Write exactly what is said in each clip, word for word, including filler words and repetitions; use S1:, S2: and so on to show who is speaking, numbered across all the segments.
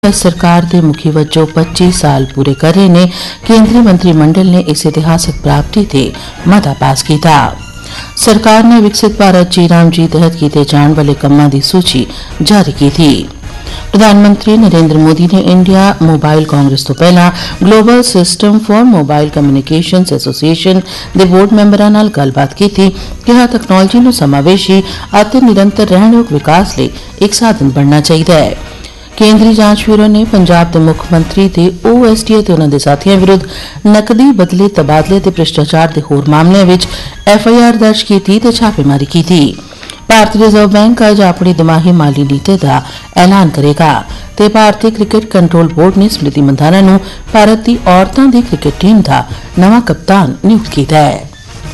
S1: सरकार के मुखी वजों पच्चीस साल पूरे कर रहे ने केंद्रीय मंत्रिमंडल ने इस ऐतिहासिक प्राप्ति ते मता पास किया। सरकार ने विकसित भारत जी राम जी तहत किए जाने वाले कम्मां दी सूची जारी की थी। प्रधानमंत्री नरेंद्र मोदी ने इंडिया मोबाइल कांग्रेस तो पहला global system for mobile communications association के बोर्ड मैंबरां नाल गलबात की थी कि हाँ तकनोलॉजी नूं समावेशी अते निरंतर रहणयोग विकास लई एक साधन बनना चाहिए है। केंद्रीय जांच ब्यूरो ने पंजाब के मुख्यमंत्री के ओ एस डी ते उन्हां दे साथियां विरुद्ध नकदी बदले तबादले ते भ्रष्टाचार के होर मामलों में एफ आई आर दर्ज की ते छापेमारी की थी। भारतीय रिजर्व बैंक अज अपनी दिमाही माली नीति का ऐलान करेगा ते भारतीय क्रिकेट कंट्रोल बोर्ड ने स्मृति मंधाना नूं भारत की औरतों की क्रिकेट टीम का नवा कप्तान नियुक्त किया है।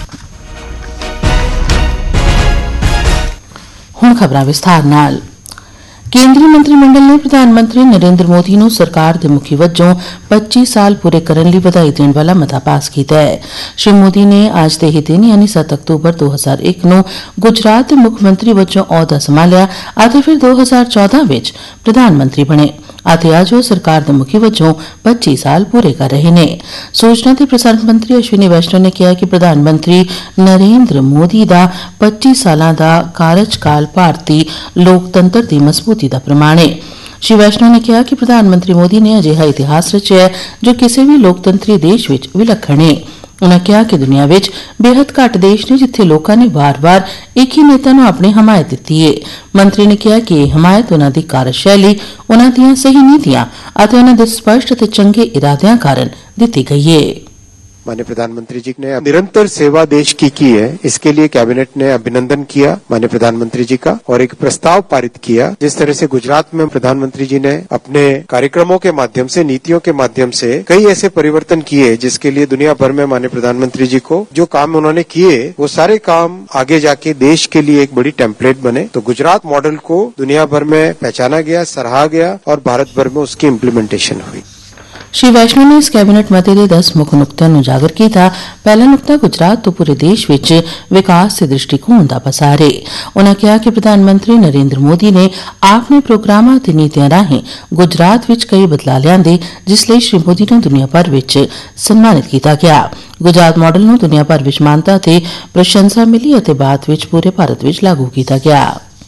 S1: हुण खबरां विस्तार नाल। केंद्रीय मंत्रिमंडल ने प्रधानमंत्री नरेंद्र मोदी नूं सरकार के मुखी वजों पच्चीस साल पूरे करने लई बधाई देने वाला मता पास किया है। श्री मोदी ने आज दे ही दिन यानी सात अक्तूबर दो हज़ार एक नूं गुजरात के मुख्यमंत्री वजों अहुदा संभालिया अते फिर दो हज़ार चौदह विच प्रधानमंत्री बने अते अज वो सरकार के मुखी वजों पच्चीस साल पूरे कर रहे ने। सूचना ते प्रसारण मंत्री अश्विनी वैष्णव ने कहा कि प्रधानमंत्री नरेंद्र मोदी का पच्चीस सालां दा कार्यकाल भारतीय लोकतंत्र की मजबूती का प्रमाण है। श्री वैष्णव ने कहा कि प्रधानमंत्री मोदी ने अजिहा इतिहास रचिया है जो किसी भी लोकतंत्री देश विच विलक्षण है। उन्होंने कहा कि दुनिया विच बेहद घट देश ने जिथे लोगों ने बार बार एक ही नेता नूं अपनी हमायत दी है। मंत्री ने कहा कि यह हमायत उन्हां दी कार्यशैली उन्हां दीआं सही नीतियां अते उन्हां दे स्पष्ट ते चंगे इरादियां कारण दिती गई है।
S2: माननीय प्रधानमंत्री जी ने निरंतर सेवा देश की की है, इसके लिए कैबिनेट ने अभिनंदन किया माननीय प्रधानमंत्री जी का और एक प्रस्ताव पारित किया। जिस तरह से गुजरात में प्रधानमंत्री जी ने अपने कार्यक्रमों के माध्यम से नीतियों के माध्यम से कई ऐसे परिवर्तन किए जिसके लिए दुनिया भर में माननीय प्रधानमंत्री जी को जो काम उन्होंने किए वो सारे काम आगे जाके देश के लिए एक बड़ी टेम्पलेट बने। तो गुजरात मॉडल को दुनिया भर में पहचाना गया, सराहा गया और भारत भर में उसकी इम्प्लीमेंटेशन हुई।
S1: श्री वैष्णव ने इस कैबिनेट मते दे दस मुख नुकतियां नूं उजागर किया। पहला नुकता गुजरात तो पूरे देश विच विकास के दृष्टिकोण का पसार है। उन्होंने कहा कि प्रधानमंत्री नरेंद्र मोदी ने अपने प्रोग्रामां ते नीतियां राहें गुजरात विच कई बदलाव लिआंदे जिस लई श्री मोदी नूं दुनिया भर विच सम्मानित किया गया। गुजरात मॉडल नूं दुनिया भर विच मानता ते प्रशंसा मिली अते बाद विच पूरे भारत विच लागू किया गया।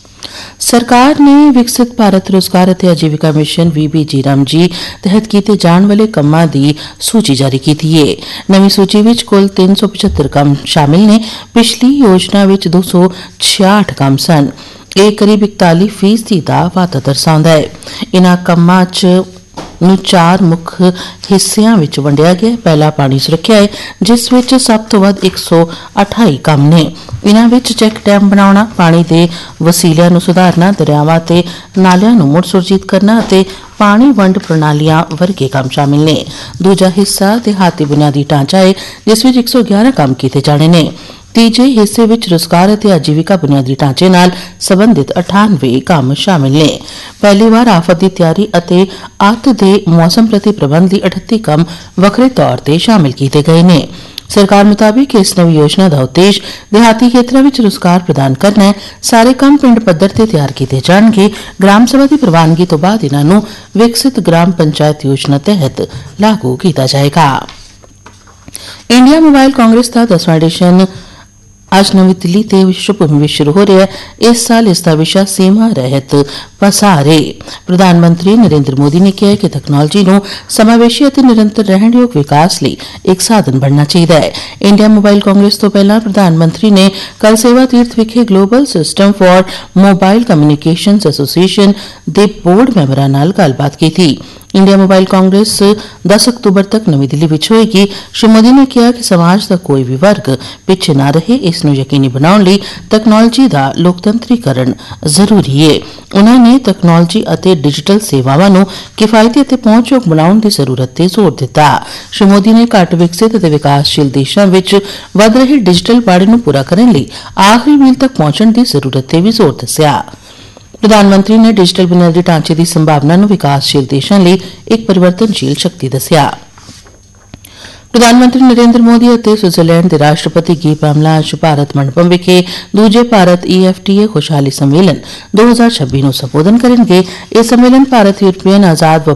S1: सरकार ने विकसित भारत रोजगार अते आजीविका मिशन वी बी जी राम जी तहत किए जाने वाले कम्मां दी सूची जारी की है। नवी सूची विच कुल तीन सौ पचहत्तर कम शामिल ने। पिछली योजना विच दो सौ छियाठ कम सन। यह करीब इकताली फीसदी दा वाधा दर्शाउंदा है। इन्हां कम्मां च ਨੂੰ चार मुख हिस्सिਆਂ ਵਿੱਚ ਵੰਡਿਆ ਗਿਆ। ਪਹਿਲਾ ਪਾਣੀ ਸੁਰੱਖਿਆ ਹੈ ਜਿਸ ਵਿੱਚ ਸਭ ਤੋਂ ਵੱਧ एक सौ अट्ठाई ਕੰਮ ਨੇ। ਇਨ੍ਹਾਂ ਵਿੱਚ ਚੈੱਕ ਡੈਮ ਬਣਾਉਣਾ, ਪਾਣੀ ਦੇ ਵਸੀਲਿਆਂ ਨੂੰ ਸੁਧਾਰਨਾ, ਦਰਿਆਵਾਂ ਤੇ ਨਾਲਿਆਂ ਨੂੰ ਮੁੜ ਸੁਰਜੀਤ ਕਰਨਾ ਅਤੇ ਪਾਣੀ ਵੰਡ ਪ੍ਰਣਾਲੀਆਂ ਵਰਗੇ ਕੰਮ ਸ਼ਾਮਿਲ ਨੇ। ਦੂਜਾ ਹਿੱਸਾ ਦਿਹਾਤੀ ਬੁਨਿਆਦੀ ਢਾਂਚਾ ਹੈ ਜਿਸ ਵਿੱਚ एक सौ ग्यारह ਕੰਮ ਕੀਤੇ ਜਾਣੇ ਨੇ। तीजे हिस्से विच रोजगार अते आजीविका बुनियादी ढांचे नाल संबंधित अठानवे काम शामिल ने। पहली बार आफत की तैयारी अते अत दे मौसम प्रति प्रबंध दी अठत्ती काम वखरे तौर ते शामिल किए गए ने। सरकार मुताबिक इस नवी योजना का उद्देश्य देहाती खेत्रों में रोजगार प्रदान करना है। सारे काम पिंड पद्धर ते तैयार किए जाएंगे। ग्राम सभा की प्रवानगी तो बाद इन्हों विकसित ग्राम पंचायत योजना तहत लागू किया जाएगा। इंडिया मोबाइल कांग्रेस का दसवां एडिशन आज नवी दिल्ली ते विश्वभूमि में शुरू हो रहा है। इस साल इसका विषय सीमा रहित पसार है। प्रधानमंत्री नरेंद्र मोदी ने कहा कि तकनोलॉजी नूं समावेशी अते निरंतर रहणयोग विकास लई एक साधन बनना चाहिए है। इंडिया मोबाइल कांग्रेस तो पहला प्रधानमंत्री ने कल सेवा तीर्थ विखे global system for mobile communications association they board मैंबरां नाल गलबात की थी। इंडिया मोबाइल कांग्रेस दस अक्तूबर तक नवी दिल्ली विच होएगी। श्री मोदी ने कहा कि समाज का कोई भी वर्ग पिछे न रहे, इस नूं यकीनी बनाउण लई तकनोलॉजी का लोकतंत्रीकरण जरूरी है। उन्होंने तकनोलॉजी अते डिजिटल सेवावां नूं किफायती अते पहुंचयोग बनाउण दी जरूरत ते जोर दिता। श्री मोदी ने घट विकसित अते विकासशील देशां विच वध रहे डिजिटल पाड़े नूं पूरा करन लई आखिरी मील तक पहुंचण दी जरूरत ते भी जोर दस्सिया। प्रधानमंत्री ने डिजिटल बुनियादी ढांचे की संभावना नूं विकासशील देशों लिए एक परिवर्तनशील शक्ति दस्सिया। प्रधानमंत्री नरेंद्र मोदी और स्विट्जरलैंड के राष्ट्रपति गी पामला आज भारत मंडपम विखे दूजे Bharat E F T A खुशहाली सम्मेलन दो हजार छब्बीस नूं संबोधन करेंगे। यह सम्मेलन भारत यूरोपियन आजाद